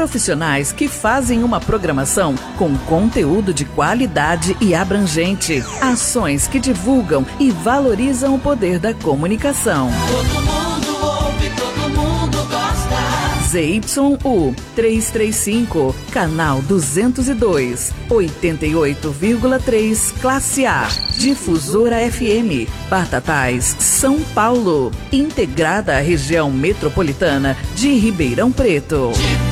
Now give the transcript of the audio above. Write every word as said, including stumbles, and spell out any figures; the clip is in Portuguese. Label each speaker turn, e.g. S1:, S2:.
S1: Profissionais que fazem uma programação com conteúdo de qualidade e abrangente. Ações que divulgam e valorizam o poder da comunicação.
S2: Todo mundo ouve, todo mundo gosta.
S1: Z Y U trezentos e trinta e cinco, canal duzentos e dois, oitenta e oito vírgula três, classe A. Difusora F M, Batatais, São Paulo. Integrada à região metropolitana de Ribeirão Preto.